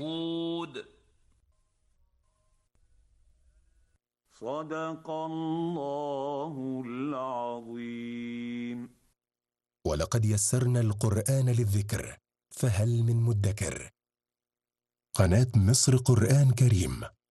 هود. صدق الله العظيم. ولقد يسرنا القرآن للذكر فهل من مدكر. قناة مصر قرآن كريم.